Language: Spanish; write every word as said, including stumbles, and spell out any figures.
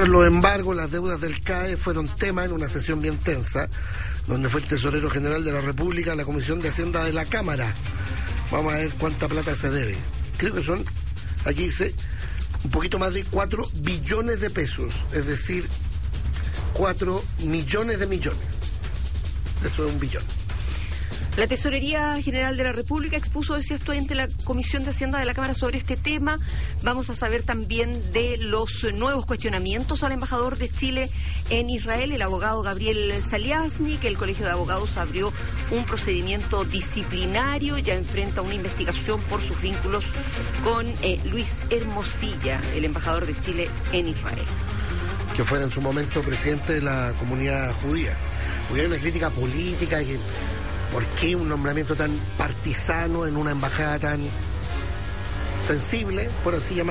Tras los embargos, las deudas del C A E fueron tema en una sesión bien tensa, donde fue el tesorero general de la República a la Comisión de Hacienda de la Cámara. Vamos a ver cuánta plata se debe. Creo que son, aquí dice, un poquito más de cuatro billones de pesos, es decir, cuatro millones de millones. Eso es un billón. La Tesorería General de la República expuso, decía esto, ante la Comisión de Hacienda de la Cámara sobre este tema. Vamos a saber también de los nuevos cuestionamientos al embajador de Chile en Israel, el abogado Gabriel Saliasny, que el Colegio de Abogados abrió un procedimiento disciplinario, ya enfrenta una investigación por sus vínculos con eh, Luis Hermosilla, el embajador de Chile en Israel. Que fuera en su momento presidente de la comunidad judía. Hubiera una crítica política que... ¿Por qué un nombramiento tan partisano en una embajada tan sensible, por así llamarlo?